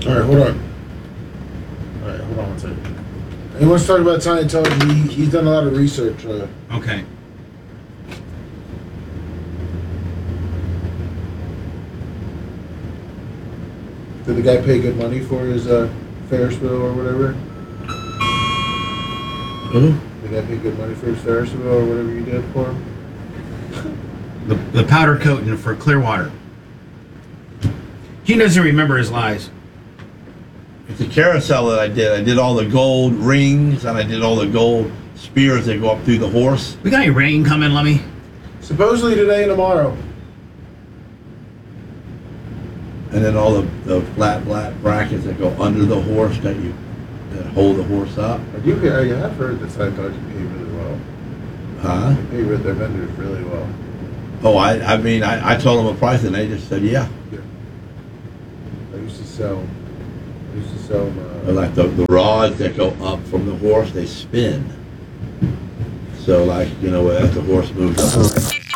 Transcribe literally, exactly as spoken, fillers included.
All right, hold on. All right, hold on one second. He wants to talk about Scientology. He, he's done a lot of research. Uh, Okay. did the guy pay good money for his uh, Ferris wheel or whatever? Who? Did the guy pay good money for his Ferris wheel or whatever you did for him? The, the powder coating for Clearwater. He doesn't remember his lies. It's a carousel that I did. I did all the gold rings and I did all the gold spears that go up through the horse. We got any rain coming, Lummy? Supposedly today and tomorrow. And then all the, the flat, flat brackets that go under the horse that you that hold the horse up. I do. I have heard that Scientology pay really well. Huh? They pay their vendors really well. Oh, I I mean, I, I told them a price and they just said, yeah. Yeah. I used to sell. I used to sell. But Uh, like the, the rods that go up from the horse, they spin. So like, you know, as the horse moves up.